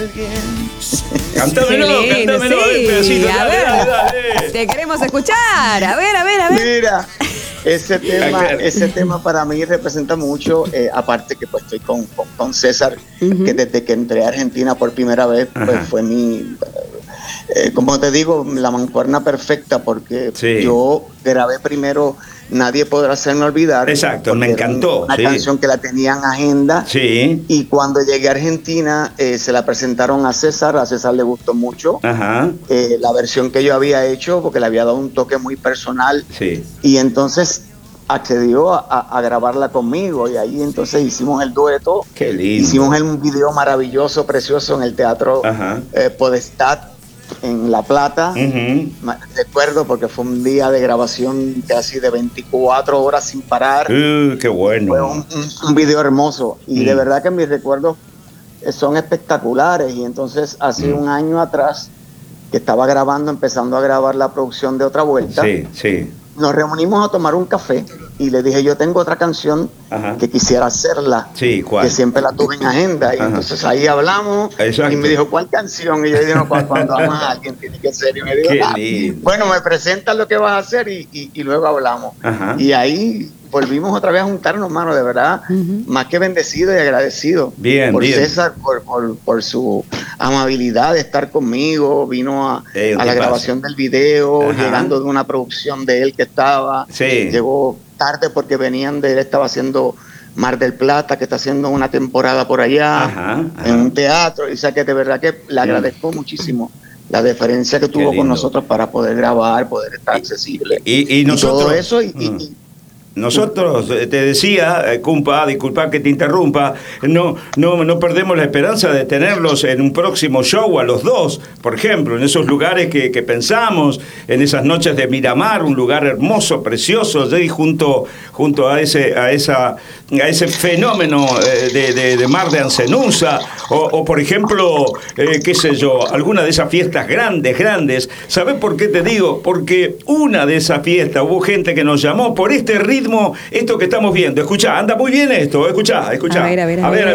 alguien. Cántamelo, Qué lindo, cántamelo, sí. pedacito, A dale, ver, dale. te queremos escuchar. A ver. Mira, ese tema para mí representa mucho, aparte que pues estoy con César, que desde que entré a Argentina por primera vez, pues fue mi, como te digo, la mancuerna perfecta, porque yo grabé primero Nadie podrá hacerme olvidar. Exacto, me encantó. Una canción que la tenía en agenda. Sí. Y cuando llegué a Argentina, se la presentaron a César le gustó mucho. Ajá. La versión que yo había hecho, porque le había dado un toque muy personal. Sí. Y entonces accedió a grabarla conmigo, y ahí entonces hicimos el dueto. Qué lindo. Hicimos un video maravilloso, precioso, en el Teatro Podestá, en La Plata. Recuerdo porque fue un día de grabación casi de 24 horas sin parar. Qué bueno. Fue un video hermoso, y de verdad que mis recuerdos son espectaculares. Y entonces hace un año atrás, que estaba empezando a grabar la producción de Otra Vuelta, nos reunimos a tomar un café y le dije, yo tengo otra canción que quisiera hacerla, ¿cuál? Que siempre la tuve en agenda. Y entonces ahí hablamos. Exacto. Y me dijo, ¿cuál canción? Y yo dije, cuando amas a alguien tiene que ser. Y me dijo, bueno, me presentas lo que vas a hacer y luego hablamos. Y ahí volvimos otra vez a juntarnos, mano, de verdad, más que bendecido y agradecido por César, por su amabilidad de estar conmigo. Vino a la grabación del video, llegando de una producción de él que estaba. Llegó tarde porque él estaba haciendo Mar del Plata, que está haciendo una temporada por allá, en un teatro. Y o sea que de verdad que le agradezco muchísimo la deferencia que tuvo con nosotros para poder grabar, poder estar accesible. Y nosotros, todo eso nosotros, te decía, compa, disculpa que te interrumpa, no perdemos la esperanza de tenerlos en un próximo show a los dos, por ejemplo, en esos lugares que pensamos, en esas noches de Miramar, un lugar hermoso, precioso, allí junto a ese fenómeno de mar de Ancenusa, o por ejemplo, qué sé yo, alguna de esas fiestas grandes. ¿Sabes por qué te digo? Porque una de esas fiestas hubo gente que nos llamó por este ritmo, esto que estamos viendo. Escuchá, anda muy bien esto, escuchá. A ver.